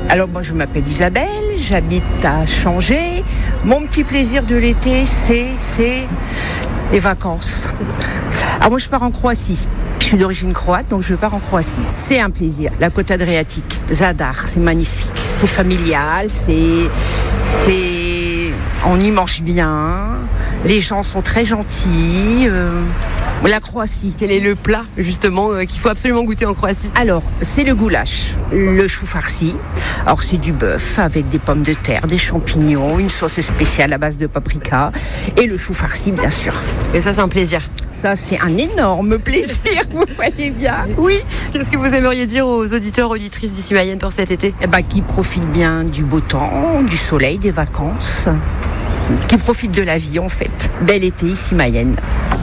Alors moi je m'appelle Isabelle, j'habite à Changé. Mon petit plaisir de l'été, c'est les vacances. Alors moi je pars en Croatie. Je suis d'origine croate, donc je pars en Croatie. C'est un plaisir. La côte adriatique, Zadar, c'est magnifique. C'est familial, on y mange bien. Les gens sont très gentils. La Croatie. Quel est le plat, justement, qu'il faut absolument goûter en Croatie? Alors, c'est le goulash, le chou farci. Alors, c'est du bœuf avec des pommes de terre, des champignons, une sauce spéciale à base de paprika et le chou farci, bien sûr. Et ça, c'est un plaisir. Ça, c'est un énorme plaisir, vous voyez bien. Oui. Qu'est-ce que vous aimeriez dire aux auditeurs, auditrices d'Ici Mayenne pour cet été? Qu'ils profitent bien du beau temps, du soleil, des vacances, qu'ils profitent de la vie, en fait. Bel été, Ici Mayenne.